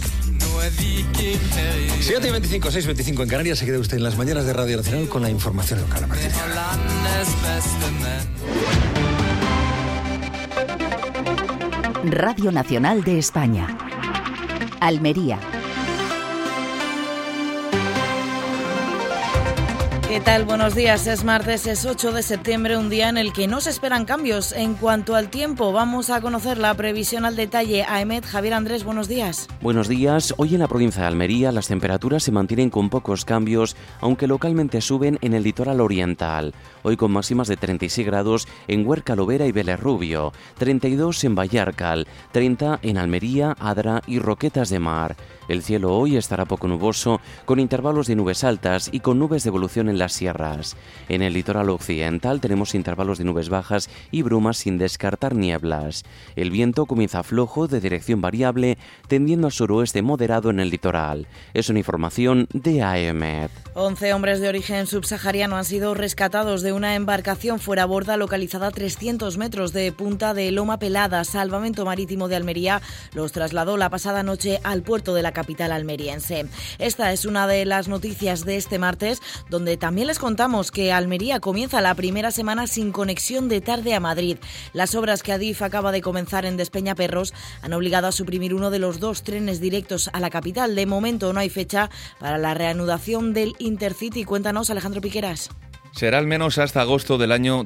S1: 7:25, 6:25 en Canarias. Se queda usted en las mañanas de Radio Nacional con la información local.
S5: Radio Nacional de España. Almería.
S9: ¿Qué tal? Buenos días. Es martes, es 8 de septiembre, un día en el que no se esperan cambios. En cuanto al tiempo, vamos a conocer la previsión al detalle. AEMET, Javier Andrés, buenos días.
S10: Buenos días. Hoy en la provincia de Almería las temperaturas se mantienen con pocos cambios, aunque localmente suben en el litoral oriental. Hoy con máximas de 36 grados en Huerca, Lovera y Vélez Rubio, 32 en Vallarcal, 30 en Almería, Adra y Roquetas de Mar. El cielo hoy estará poco nuboso, con intervalos de nubes altas y con nubes de evolución en las sierras. En el litoral occidental tenemos intervalos de nubes bajas y brumas sin descartar nieblas. El viento comienza flojo de dirección variable, tendiendo al suroeste moderado en el litoral. Es una información de AEMET.
S9: 11 hombres de origen subsahariano han sido rescatados de una embarcación fuera borda localizada a 300 metros de Punta de Loma Pelada. Salvamento Marítimo de Almería los trasladó la pasada noche al puerto de la capital almeriense. Esta es una de las noticias de este martes, donde también les contamos que Almería comienza la primera semana sin conexión de tarde a Madrid. Las obras que Adif acaba de comenzar en Despeñaperros han obligado a suprimir uno de los 2 trenes directos a la capital. De momento no hay fecha para la reanudación del Intercity. Cuéntanos, Alejandro Piqueras.
S12: Será al menos hasta agosto del año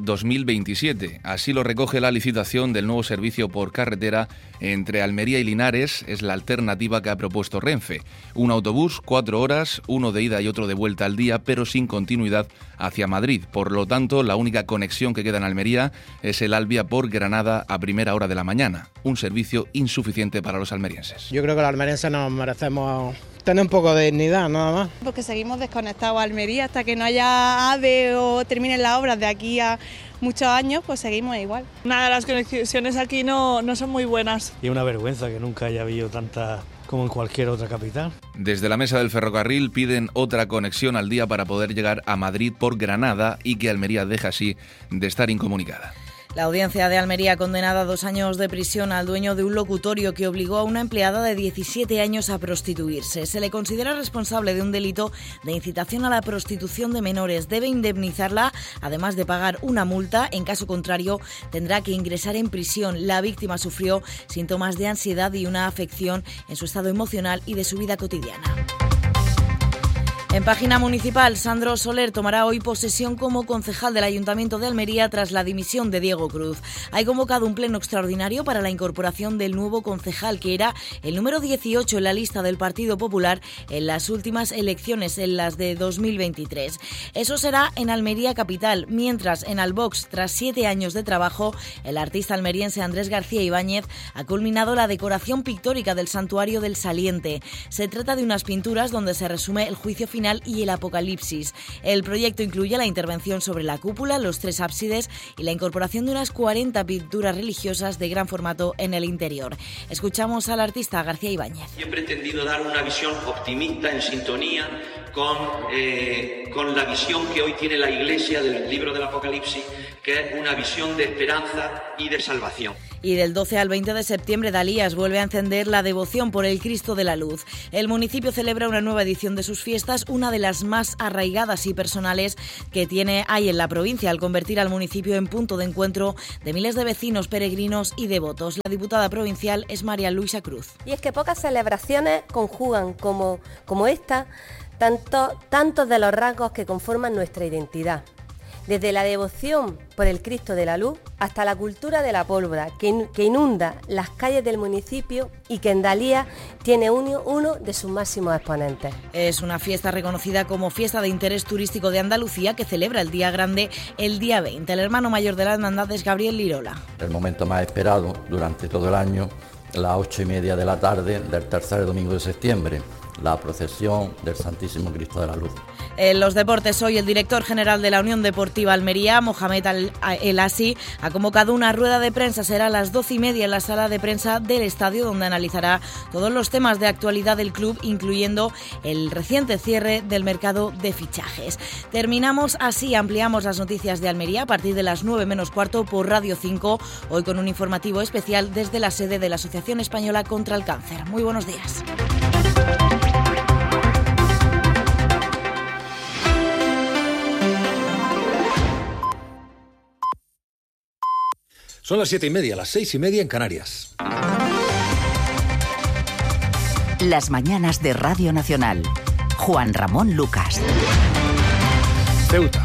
S12: 2027. Así lo recoge la licitación del nuevo servicio por carretera entre Almería y Linares. Es la alternativa que ha propuesto Renfe. Un autobús, 4 horas, uno de ida y otro de vuelta al día, pero sin continuidad hacia Madrid. Por lo tanto, la única conexión que queda en Almería es el Albia por Granada a primera hora de la mañana. Un servicio insuficiente para los almerienses.
S13: Yo creo que los almerienses nos merecemos tener un poco de dignidad, nada más.
S14: Porque seguimos desconectados a Almería hasta que no haya AVE o terminen las obras de aquí a muchos años, pues seguimos igual.
S15: Nada, las conexiones aquí no son muy buenas.
S27: Y una vergüenza que nunca haya habido tanta como en cualquier otra capital.
S12: Desde la mesa del ferrocarril piden otra conexión al día para poder llegar a Madrid por Granada y que Almería deje así de estar incomunicada.
S9: La audiencia de Almería ha condenado a 2 años de prisión al dueño de un locutorio que obligó a una empleada de 17 años a prostituirse. Se le considera responsable de un delito de incitación a la prostitución de menores. Debe indemnizarla, además de pagar una multa. En caso contrario, tendrá que ingresar en prisión. La víctima sufrió síntomas de ansiedad y una afección en su estado emocional y de su vida cotidiana. En página municipal, Sandro Soler tomará hoy posesión como concejal del Ayuntamiento de Almería tras la dimisión de Diego Cruz. Hay convocado un pleno extraordinario para la incorporación del nuevo concejal, que era el número 18 en la lista del Partido Popular en las últimas elecciones, en las de 2023. Eso será en Almería capital, mientras en Albox, tras 7 años de trabajo, el artista almeriense Andrés García Ibáñez ha culminado la decoración pictórica del Santuario del Saliente. Se trata de unas pinturas donde se resume el juicio final y el apocalipsis. El proyecto incluye la intervención sobre la cúpula, los 3 ábsides y la incorporación de unas 40 pinturas religiosas de gran formato en el interior. Escuchamos al artista García Ibáñez.
S6: Yo he pretendido dar una visión optimista en sintonía con la visión que hoy tiene la Iglesia del libro del Apocalipsis, que es una visión de esperanza y de salvación.
S9: Y del 12 al 20 de septiembre, Dalías vuelve a encender la devoción por el Cristo de la Luz. El municipio celebra una nueva edición de sus fiestas, una de las más arraigadas y personales que hay en la provincia, al convertir al municipio en punto de encuentro de miles de vecinos, peregrinos y devotos. La diputada provincial es María Luisa Cruz.
S16: Y es que pocas celebraciones conjugan como esta tantos de los rasgos que conforman nuestra identidad. Desde la devoción por el Cristo de la Luz hasta la cultura de la pólvora que inunda las calles del municipio y que en Dalías tiene uno de sus máximos exponentes.
S9: Es una fiesta reconocida como Fiesta de Interés Turístico de Andalucía, que celebra el Día Grande el día 20. El hermano mayor de la hermandad es Gabriel Lirola.
S17: El momento más esperado durante todo el año, las 8:30 de la tarde del tercer domingo de septiembre, la procesión del Santísimo Cristo de la Luz.
S9: En los deportes, hoy el director general de la Unión Deportiva Almería, Mohamed El Asi, ha convocado una rueda de prensa. Será a las 12:30 en la sala de prensa del estadio, donde analizará todos los temas de actualidad del club, incluyendo el reciente cierre del mercado de fichajes. Terminamos así, ampliamos las noticias de Almería a partir de las 9 menos cuarto por Radio 5, hoy con un informativo especial desde la sede de la Asociación Española contra el Cáncer. Muy buenos días.
S1: Son las 7:30, las 6:30 en Canarias.
S5: Las mañanas de Radio Nacional. Juan Ramón Lucas.
S1: Ceuta.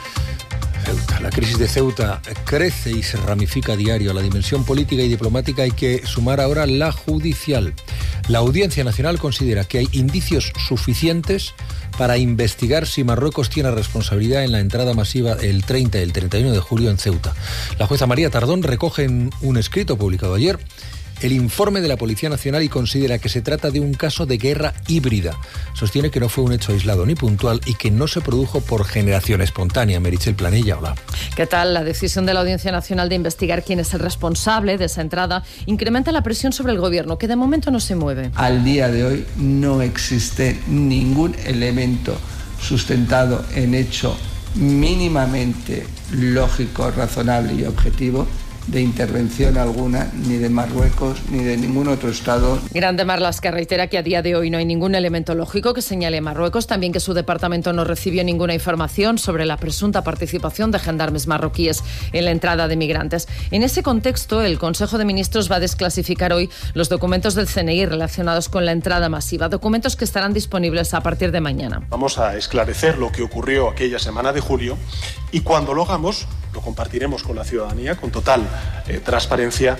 S1: La crisis de Ceuta crece y se ramifica a diario. A la dimensión política y diplomática hay que sumar ahora la judicial. La Audiencia Nacional considera que hay indicios suficientes para investigar si Marruecos tiene responsabilidad en la entrada masiva el 30 y el 31 de julio en Ceuta. La jueza María Tardón recoge en un escrito publicado ayer el informe de la Policía Nacional y considera que se trata de un caso de guerra híbrida. Sostiene que no fue un hecho aislado ni puntual y que no se produjo por generación espontánea. Meritxell Planella, hola.
S18: ¿Qué tal? La decisión de la Audiencia Nacional de investigar quién es el responsable de esa entrada incrementa la presión sobre el Gobierno, que de momento no se mueve.
S19: Al día de hoy no existe ningún elemento sustentado en hecho mínimamente lógico, razonable y objetivo de intervención alguna, ni de Marruecos, ni de ningún otro Estado.
S18: Grande Marlaska reitera que a día de hoy no hay ningún elemento lógico que señale a Marruecos, también que su departamento no recibió ninguna información sobre la presunta participación de gendarmes marroquíes en la entrada de migrantes. En ese contexto, el Consejo de Ministros va a desclasificar hoy los documentos del CNI relacionados con la entrada masiva, documentos que estarán disponibles a partir de mañana.
S20: Vamos a esclarecer lo que ocurrió aquella semana de julio y cuando lo hagamos, lo compartiremos con la ciudadanía con total transparencia.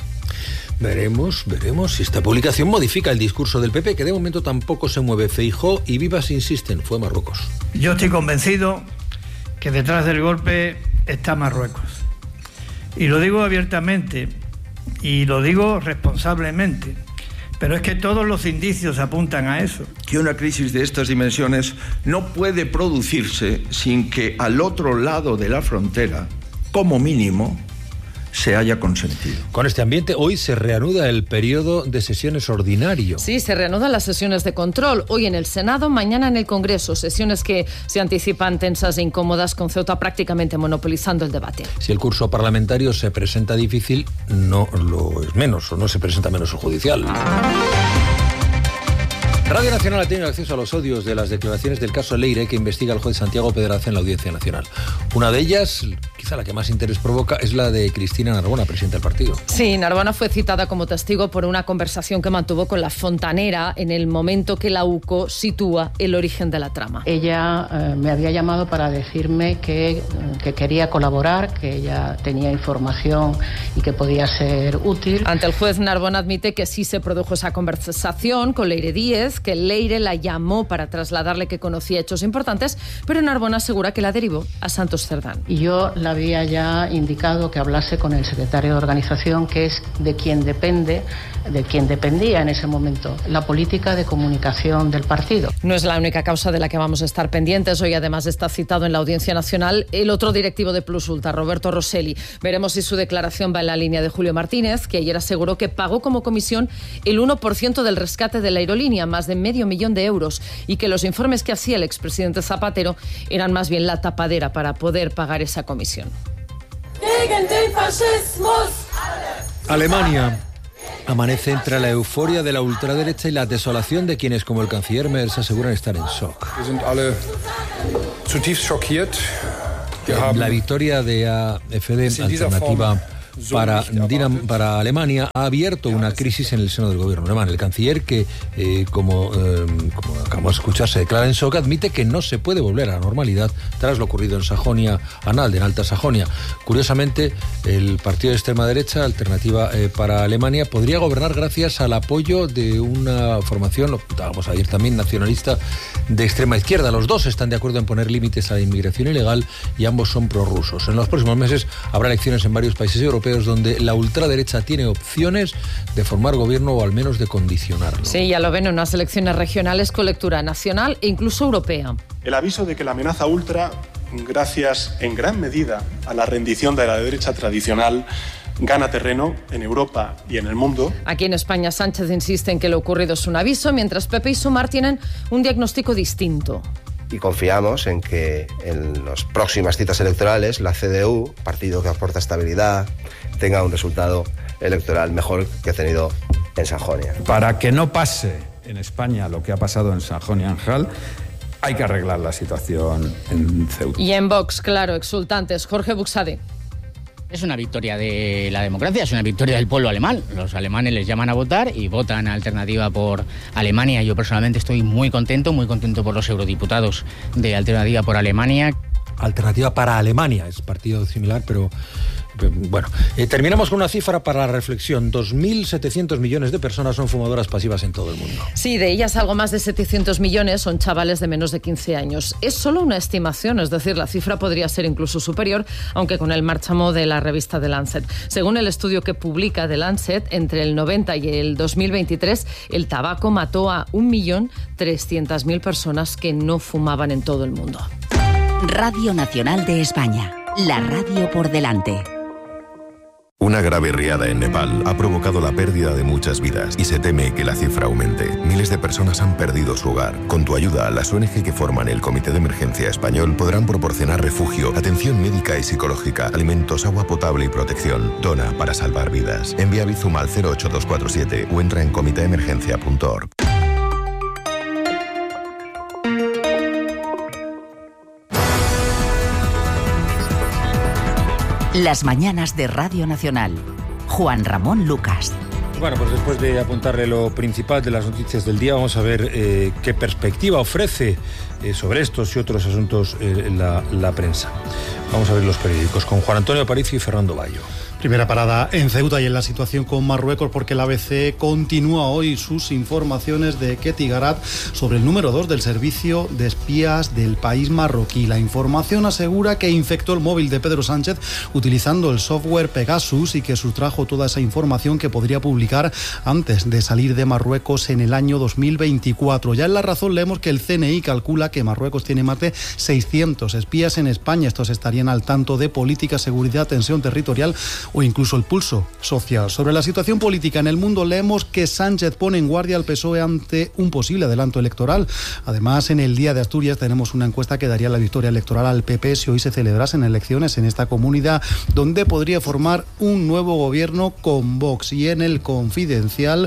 S1: Veremos si esta publicación modifica el discurso del PP, que de momento tampoco se mueve. Feijóo y Vivas insisten, fue Marruecos.
S21: Yo estoy convencido que detrás del golpe está Marruecos. Y lo digo abiertamente y lo digo responsablemente. Pero es que todos los indicios apuntan a eso.
S28: Que una crisis de estas dimensiones no puede producirse sin que al otro lado de la frontera, como mínimo, se haya consentido.
S1: Con este ambiente, hoy se reanuda el periodo de sesiones ordinario.
S18: Sí, se reanudan las sesiones de control. Hoy en el Senado, mañana en el Congreso. Sesiones que se anticipan tensas e incómodas, con Ceuta prácticamente monopolizando el debate.
S1: Si el curso parlamentario se presenta difícil, no lo es menos, o no se presenta menos el judicial. Radio Nacional ha tenido acceso a los audios de las declaraciones del caso Leire que investiga el juez Santiago Pedraza en la Audiencia Nacional. Una de ellas, quizá quizá la que más interés provoca es la de Cristina Narbona, presidenta del partido.
S18: Sí, Narbona fue citada como testigo por una conversación que mantuvo con la fontanera en el momento que la UCO sitúa el origen de la trama.
S3: Ella me había llamado para decirme que quería colaborar, que ella tenía información y que podía ser útil.
S18: Ante el juez, Narbona admite que sí se produjo esa conversación con Leire Díez, que Leire la llamó para trasladarle que conocía hechos importantes, pero Narbona asegura que la derivó a Santos Cerdán.
S3: Y yo le había ya indicado que hablase con el secretario de organización, que es de quien dependía en ese momento la política de comunicación del partido.
S18: No es la única causa de la que vamos a estar pendientes. Hoy además está citado en la Audiencia Nacional el otro directivo de Plus Ultra, Roberto Rosselli. Veremos si su declaración va en la línea de Julio Martínez, que ayer aseguró que pagó como comisión el 1% del rescate de la aerolínea, más de $500,000 de euros, y que los informes que hacía el expresidente Zapatero eran más bien la tapadera para poder pagar esa comisión.
S1: Alemania amanece entre la euforia de la ultraderecha y la desolación de quienes, como el canciller Merz, aseguran estar en shock. La victoria de AfD, Alternativa para Alemania, ha abierto una crisis en el seno del gobierno alemán. El canciller, que como acabamos de escuchar, se declara en shock, admite que no se puede volver a la normalidad tras lo ocurrido en Sajonia-Anhalt, en Alta Sajonia. Curiosamente, el partido de extrema derecha, Alternativa para Alemania, podría gobernar gracias al apoyo de una formación, lo contábamos ayer también, nacionalista de extrema izquierda. Los dos están de acuerdo en poner límites a la inmigración ilegal y ambos son prorrusos. En los próximos meses habrá elecciones en varios países europeos donde la ultraderecha tiene opciones de formar gobierno o al menos de condicionarlo.
S18: Sí, ya lo ven en unas elecciones regionales con lectura nacional e incluso europea.
S20: El aviso de que la amenaza ultra, gracias en gran medida a la rendición de la derecha tradicional, gana terreno en Europa y en el mundo.
S18: Aquí en España, Sánchez insiste en que lo ocurrido es un aviso, mientras Pepe y Sumar tienen un diagnóstico distinto.
S4: Y confiamos en que en las próximas citas electorales la CDU, partido que aporta estabilidad, tenga un resultado electoral mejor que ha tenido en Sajonia.
S7: Para que no pase en España lo que ha pasado en Sajonia-Anhalt, hay que arreglar la situación en Ceuta.
S18: Y en Vox, claro, exultantes. Jorge Buxade.
S8: Es una victoria de la democracia, es una victoria del pueblo alemán. Los alemanes les llaman a votar y votan Alternativa por Alemania. Yo personalmente estoy muy contento por los eurodiputados de Alternativa por Alemania.
S1: Alternativa para Alemania, es partido similar, pero bueno. Terminamos con una cifra para la reflexión. 2.700 millones de personas son fumadoras pasivas en todo el mundo.
S18: Sí, de ellas algo más de 700 millones son chavales de menos de 15 años. Es solo una estimación, es decir, la cifra podría ser incluso superior, aunque con el marchamo de la revista The Lancet. Según el estudio que publica The Lancet, entre el 90 y el 2023, el tabaco mató a 1.300.000 personas que no fumaban en todo el mundo.
S5: Radio Nacional de España, la radio por delante.
S11: Una grave riada en Nepal ha provocado la pérdida de muchas vidas y se teme que la cifra aumente. Miles de personas han perdido su hogar. Con tu ayuda, las ONG que forman el Comité de Emergencia Español podrán proporcionar refugio, atención médica y psicológica, alimentos, agua potable y protección. Dona para salvar vidas. Envía Bizum al 08247 o entra en comiteemergencia.org.
S5: Las mañanas de Radio Nacional. Juan Ramón Lucas.
S1: Bueno, pues después de apuntarle lo principal de las noticias del día, vamos a ver qué perspectiva ofrece sobre estos y otros asuntos la prensa. Vamos a ver los periódicos con Juan Antonio Aparicio y Fernando Bayo.
S22: Primera parada en Ceuta y en la situación con Marruecos, porque el ABC continúa hoy sus informaciones de Ketty Garat sobre el número 2 del servicio de espías del país marroquí. La información asegura que infectó el móvil de Pedro Sánchez utilizando el software Pegasus y que sustrajo toda esa información que podría publicar antes de salir de Marruecos en el año 2024. Ya en La Razón leemos que el CNI calcula que Marruecos tiene más de 600 espías en España. Estos estarían al tanto de política, seguridad, tensión territorial o incluso el pulso social. Sobre la situación política en el mundo leemos que Sánchez pone en guardia al PSOE ante un posible adelanto electoral. Además, en el Día de Asturias tenemos una encuesta que daría la victoria electoral al PP si hoy se celebrasen elecciones en esta comunidad, donde podría formar un nuevo gobierno con Vox. Y en el Confidencial,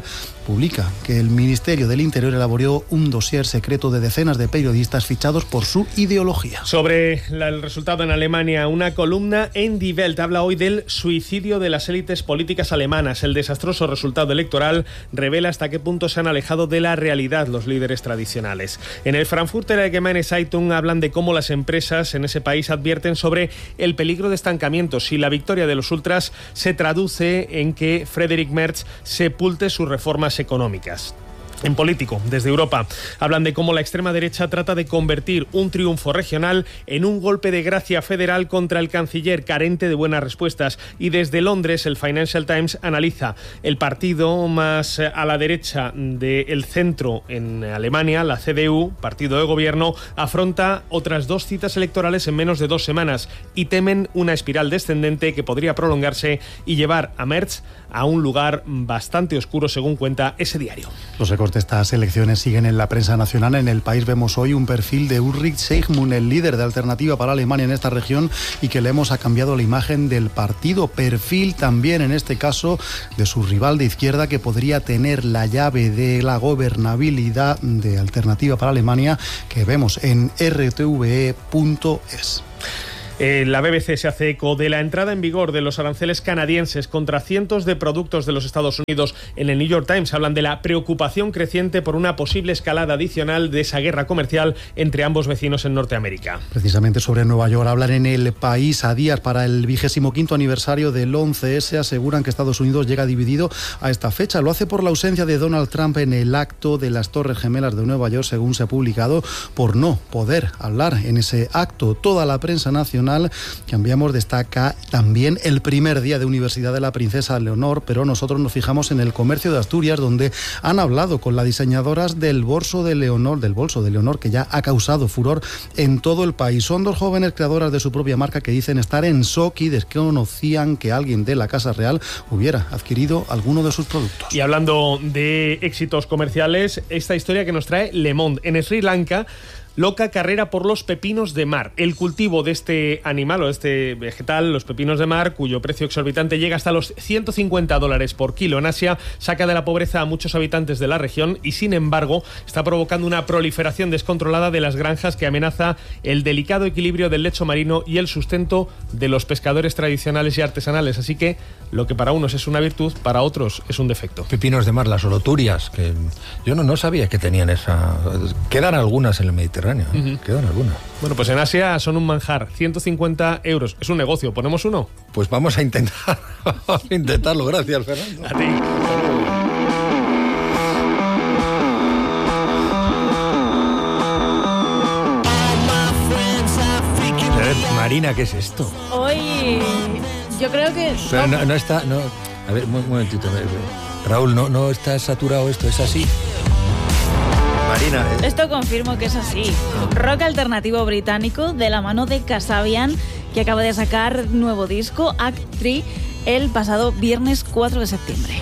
S22: publica que el Ministerio del Interior elaboró un dossier secreto de decenas de periodistas fichados por su ideología.
S2: Sobre el resultado en Alemania, una columna en Die Welt habla hoy del suicidio de las élites políticas alemanas. El desastroso resultado electoral revela hasta qué punto se han alejado de la realidad los líderes tradicionales. En el Frankfurter Allgemeine Zeitung hablan de cómo las empresas en ese país advierten sobre el peligro de estancamiento si la victoria de los ultras se traduce en que Friedrich Merz sepulte sus reformas económicas. En Político, desde Europa, hablan de cómo la extrema derecha trata de convertir un triunfo regional en un golpe de gracia federal contra el canciller carente de buenas respuestas. Y desde Londres, el Financial Times analiza el partido más a la derecha del centro en Alemania, la CDU, partido de gobierno, afronta otras 2 citas electorales en menos de 2 semanas y temen una espiral descendente que podría prolongarse y llevar a Merz a un lugar bastante oscuro, según cuenta ese diario.
S22: Los ecos de estas elecciones siguen en la prensa nacional. En El País vemos hoy un perfil de Ulrich Seigmund, el líder de Alternativa para Alemania en esta región, y que Lemos ha cambiado la imagen del partido. Perfil también, en este caso, de su rival de izquierda, que podría tener la llave de la gobernabilidad de Alternativa para Alemania, que vemos en rtve.es.
S2: La BBC se hace eco de la entrada en vigor de los aranceles canadienses contra cientos de productos de los Estados Unidos. En el New York Times hablan de la preocupación creciente por una posible escalada adicional de esa guerra comercial entre ambos vecinos en Norteamérica.
S22: Precisamente sobre Nueva York hablan en El País. A días para el 25º aniversario del 11S, aseguran que Estados Unidos llega dividido a esta fecha. Lo hace por la ausencia de Donald Trump en el acto de las Torres Gemelas de Nueva York, según se ha publicado, por no poder hablar en ese acto. Toda la prensa nacional, cambiamos, destaca también el primer día de Universidad de la Princesa Leonor, pero nosotros nos fijamos en El Comercio de Asturias, donde han hablado con las diseñadoras del bolso de Leonor, que ya ha causado furor en todo el país. Son 2 jóvenes creadoras de su propia marca que dicen estar en shock y desconocían que alguien de la Casa Real hubiera adquirido alguno de sus productos.
S2: Y hablando de éxitos comerciales, esta historia que nos trae Le Monde. En Sri Lanka, loca carrera por los pepinos de mar. El cultivo de este animal o de este vegetal, los pepinos de mar, cuyo precio exorbitante llega hasta los $150 por kilo en Asia, saca de la pobreza a muchos habitantes de la región y, sin embargo, está provocando una proliferación descontrolada de las granjas que amenaza el delicado equilibrio del lecho marino y el sustento de los pescadores tradicionales y artesanales. Así que lo que para unos es una virtud, para otros es un defecto.
S1: Pepinos de mar, las oloturias, que yo no sabía que tenían esa... Quedan algunas en el Mediterráneo. Quedan algunas.
S2: Bueno, pues en Asia son un manjar, 150 euros. Es un negocio, ¿ponemos uno?
S1: Pues vamos a intentarlo. Gracias, Fernando.
S2: A ti.
S1: Marina, ¿qué es esto?
S10: Hoy yo creo que...
S1: Pero no está... No. A ver, un momentito. Raúl, no está saturado esto, ¿es así? Marina,
S10: Esto confirmo que es así. Rock alternativo británico de la mano de Kasabian, que acaba de sacar nuevo disco, Act 3, el pasado viernes 4 de septiembre.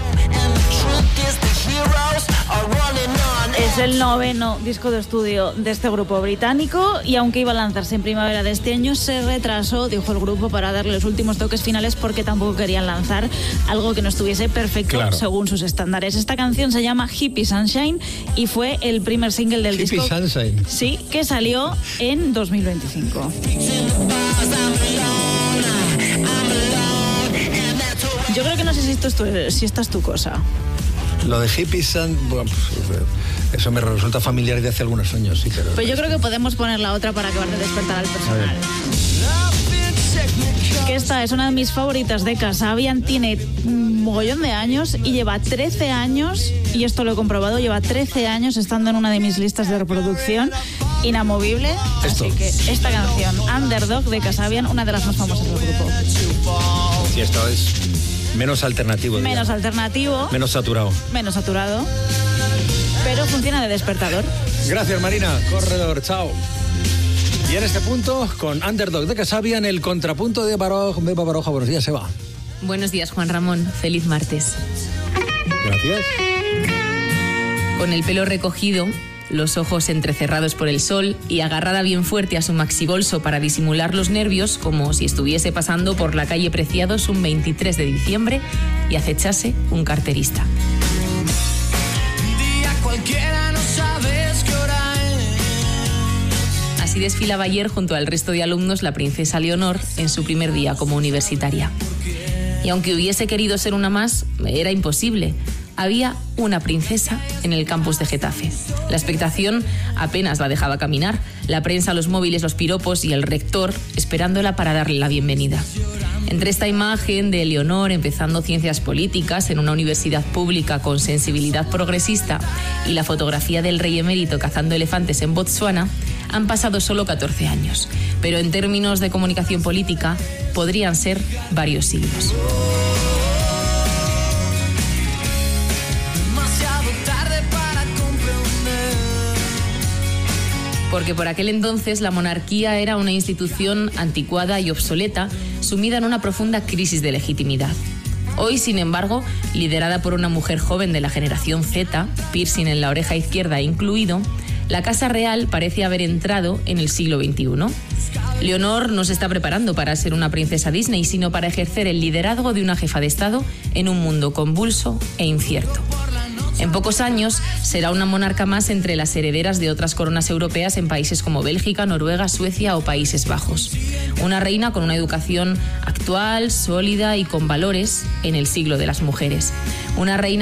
S10: Es el 9º disco de estudio de este grupo británico y aunque iba a lanzarse en primavera de este año, se retrasó, dijo el grupo, para darle los últimos toques finales porque tampoco querían lanzar algo que no estuviese perfecto según sus estándares. Esta canción se llama Hippie Sunshine y fue el primer single del disco.
S1: Hippie Sunshine.
S10: Sí, que salió en 2025. Yo creo que no sé si esta es tu cosa.
S1: Lo de Hippie Sun, bueno, pues, eso me resulta familiar de hace algunos años, sí, pero...
S10: Pues yo creo que podemos poner la otra para acabar de despertar al personal. Que esta es una de mis favoritas de Kasabian, tiene un mogollón de años y lleva 13 años, y esto lo he comprobado, lleva 13 años estando en una de mis listas de reproducción, inamovible.
S1: Esto.
S10: Así que esta canción, Underdog de Kasabian, una de las más famosas del grupo.
S1: Sí, esto es menos alternativo.
S10: Menos alternativo.
S1: Menos saturado.
S10: Menos saturado. Pero funciona de despertador.
S1: Gracias, Marina. Corredor, chao. Y en este punto, con Underdog de Kasabian, el contrapunto de Beba Baroja. Buenos días, Eva.
S13: Buenos días, Juan Ramón. Feliz martes.
S1: Gracias.
S13: Con el pelo recogido, los ojos entrecerrados por el sol y agarrada bien fuerte a su maxibolso para disimular los nervios, como si estuviese pasando por la calle Preciados un 23 de diciembre y acechase un carterista. Así desfilaba ayer junto al resto de alumnos la princesa Leonor en su primer día como universitaria. Y aunque hubiese querido ser una más, era imposible. Había una princesa en el campus de Getafe. La expectación apenas la dejaba caminar. La prensa, los móviles, los piropos y el rector esperándola para darle la bienvenida. Entre esta imagen de Leonor empezando ciencias políticas en una universidad pública con sensibilidad progresista y la fotografía del rey emérito cazando elefantes en Botsuana, han pasado solo 14 años. Pero en términos de comunicación política, podrían ser varios siglos. Porque por aquel entonces la monarquía era una institución anticuada y obsoleta, sumida en una profunda crisis de legitimidad. Hoy, sin embargo, liderada por una mujer joven de la generación Z, piercing en la oreja izquierda incluido, la Casa Real parece haber entrado en el siglo XXI. Leonor no se está preparando para ser una princesa Disney, sino para ejercer el liderazgo de una jefa de Estado en un mundo convulso e incierto. En pocos años será una monarca más entre las herederas de otras coronas europeas en países como Bélgica, Noruega, Suecia o Países Bajos. Una reina con una educación actual, sólida y con valores en el siglo de las mujeres. Una reina